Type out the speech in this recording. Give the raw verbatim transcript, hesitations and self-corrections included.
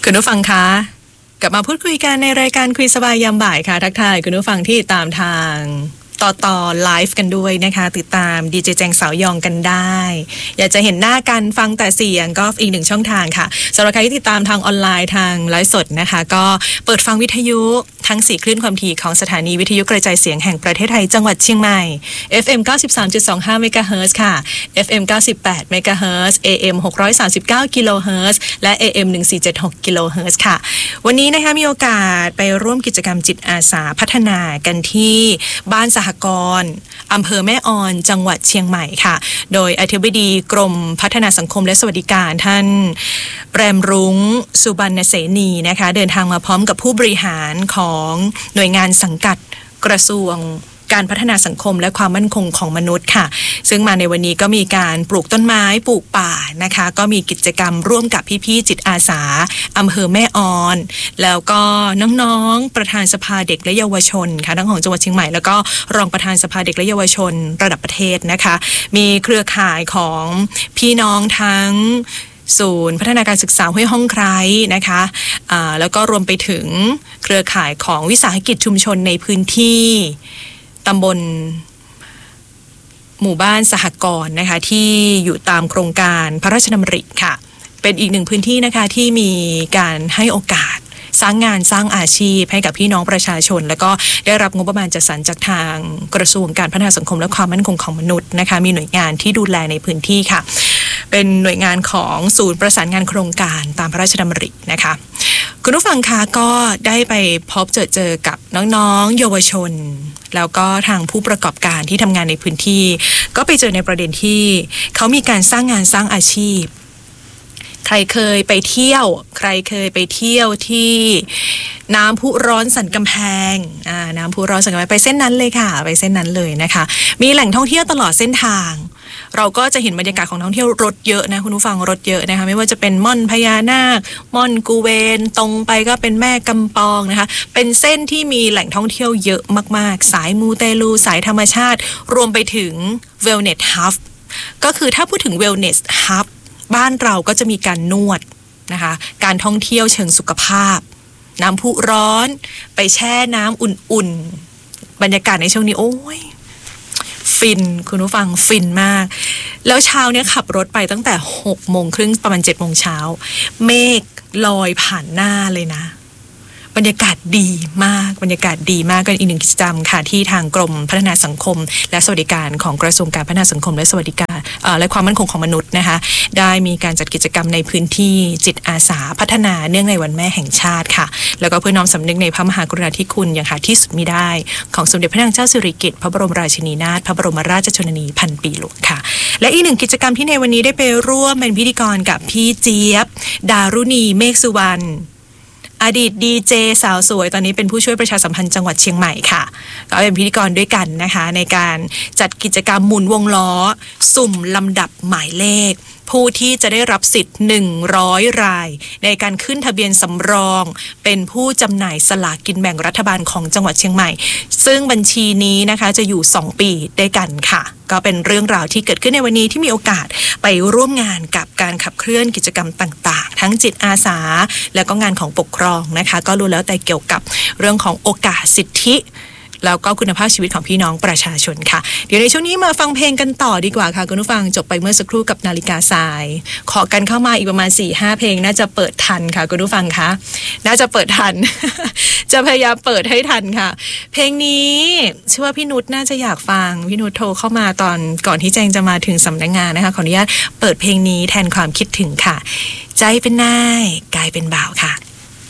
คุณผู้ฟังคะกลับมาพูดคุยกันในรายการคุยสบายยามบ่ายค่ะทักทายคุณผู้ฟังที่ตามทางต่อต่อไลฟ์กันด้วยนะคะติดตามดีเจแจงสาวยองกันได้อยากจะเห็นหน้ากันฟังแต่เสียงก็อีกหนึ่งช่องทางค่ะสำหรับใครที่ติดตามทางออนไลน์ทางไลฟ์สดนะคะก็เปิดฟังวิทยุทั้งสี่คลื่นความถี่ของสถานีวิทยุกระจายเสียงแห่งประเทศไทยจังหวัดเชียงใหม่ เอฟ เอ็ม เก้าสิบสามจุดสองห้า เมกะเฮิรตซ์ค่ะ เอฟ เอ็ม เก้าสิบแปด เมกะเฮิรตซ์ เอ เอ็ม หกร้อยสามสิบเก้า กิโลเฮิรตซ์และ เอ เอ็ม หนึ่งพันสี่ร้อยเจ็ดสิบหก กิโลเฮิรตซ์ค่ะวันนี้นะคะมีโอกาสไปร่วมกิจกรรมจิตอาสาพัฒนากันที่บ้านสหกรณ์อำเภอแม่ออนจังหวัดเชียงใหม่ค่ะโดยอธิบดีกรมพัฒนาสังคมและสวัสดิการท่านแรมรุ้งสุบรรณเสนีนะคะเดินทางมาพร้อมกับผู้บริหารของหน่วยงานสังกัดกระทรวงการพัฒนาสังคมและความมั่นคงของมนุษย์ค่ะซึ่งมาในวันนี้ก็มีการปลูกต้นไม้ปลูกป่านะคะก็มีกิจกรรมร่วมกับพี่ๆจิตอาสาอำเภอแม่ออนแล้วก็น้องๆประธานสภาเด็กและเยาวชนค่ะทั้งของจังหวัดเชียงใหม่แล้วก็รองประธานสภาเด็กและเยาวชนระดับประเทศนะคะมีเครือข่ายของพี่น้องทั้งศูนย์พัฒนาการศึกษาห้วยห้องไคร้นะคะะแล้วก็รวมไปถึงเครือข่ายของวิสาหกิจชุมชนในพื้นที่ตำบลหมู่บ้านสหกรณ์นะคะที่อยู่ตามโครงการพระราชดำริค่ะเป็นอีกหนึ่งพื้นที่นะคะที่มีการให้โอกาสสร้างงานสร้างอาชีพให้กับพี่น้องประชาชนแล้วก็ได้รับงบประมาณจัดสรรจากทางกระทรวงการพัฒนาสังคมและความมั่นคงของมนุษย์นะคะมีหน่วยงานที่ดูแลในพื้นที่ค่ะเป็นหน่วยงานของศูนย์ประสานงานโครงการตามพระราชดำรินะคะคุณผู้ฟังคะก็ได้ไปพบเจอเจอกับน้องๆเยาวชนแล้วก็ทางผู้ประกอบการที่ทำงานในพื้นที่ก็ไปเจอในประเด็นที่เขามีการสร้างงานสร้างอาชีพใครเคยไปเที่ยวใครเคยไปเที่ยวที่น้ำพุร้อนสันกำแพงอ่าน้ำพุร้อนสันกำแพงไปเส้นนั้นเลยค่ะไปเส้นนั้นเลยนะคะมีแหล่งท่องเที่ยวตลอดเส้นทางเราก็จะเห็นบรรยากาศของท่องเที่ยวรถเยอะนะคุณผู้ฟังรถเยอะนะคะไม่ว่าจะเป็นม่อนพญานาคม่อนกูเวนตรงไปก็เป็นแม่กำปองนะคะเป็นเส้นที่มีแหล่งท่องเที่ยวเยอะมากๆสายมูเตลูสายธรรมชาติรวมไปถึง Wellness Hub ก็คือถ้าพูดถึง Wellness Hub บ้านเราก็จะมีการนวดนะคะการท่องเที่ยวเชิงสุขภาพน้ำพุร้อนไปแช่น้ำอุ่นๆบรรยากาศในช่วงนี้โอ้ยฟินคุณผู้ฟังฟินมากแล้วเช้าเนี่ยขับรถไปตั้งแต่หกโมงครึ่งประมาณเจ็ดโมงเช้าเมฆลอยผ่านหน้าเลยนะบรรยากาศดีมากบรรยากาศดีมากก็อีกหนึ่งกิจกรรมค่ะที่ทางกรมพัฒนาสังคมและสวัสดิการของกระทรวงการพัฒนาสังคมและสวัสดิการและความมั่นคงของมนุษย์นะคะได้มีการจัดกิจกรรมในพื้นที่จิตอาสาพัฒนาเนื่องในวันแม่แห่งชาติค่ะแล้วก็เพื่อน้อมสำนึกในพระมหากรุณาธิคุณอย่างหาที่สุดมิได้ของสมเด็จพระนางเจ้าสิริกิติ์พระบรมราชินีนาถพระบรมราชชนนีพันปีหลวงค่ะและอีกหนึ่งกิจกรรมที่ในวันนี้ได้ไปร่วมเป็นพิธีกรกับพี่เจี๊ยบดารุณีเมฆสุวรรณอดีตดีเจสาวสวยตอนนี้เป็นผู้ช่วยประชาสัมพันธ์จังหวัดเชียงใหม่ค่ะก็เป็นพิธีกรด้วยกันนะคะในการจัดกิจกรรมหมุนวงล้อสุ่มลำดับหมายเลขผู้ที่จะได้รับสิทธิ์หนึ่งร้อยรายในการขึ้นทะเบียนสำรองเป็นผู้จำหน่ายสลากกินแบ่งรัฐบาลของจังหวัดเชียงใหม่ซึ่งบัญชีนี้นะคะจะอยู่สองปีด้วยกันค่ะก็เป็นเรื่องราวที่เกิดขึ้นในวันนี้ที่มีโอกาสไปร่วมงานกับการขับเคลื่อนกิจกรรมต่างๆทั้งจิตอาสาแล้วก็งานของปกครองนะคะก็รู้แล้วแต่เกี่ยวกับเรื่องของโอกาสสิทธิแล้วก็คุณภาพชีวิตของพี่น้องประชาชนค่ะเดี๋ยวในช่วงนี้มาฟังเพลงกันต่อดีกว่าค่ะคุณผู้ฟังจบไปเมื่อสักครู่กับนาฬิกาทรายขอกันเข้ามาอีกประมาณ สี่ห้า เพลงน่าจะเปิดทันค่ะคุณผู้ฟังคะน่าจะเปิดทัน จะพยายามเปิดให้ทันค่ะเพลงนี้เชื่อว่าพี่นุชน่าจะอยากฟังพี่นุชโทรเข้ามาตอนก่อนที่แจงจะมาถึงสำนักงานนะคะขออนุญาตเปิดเพลงนี้แทนความคิดถึงค่ะใจเป็นนายกายเป็นบ่าวค่ะ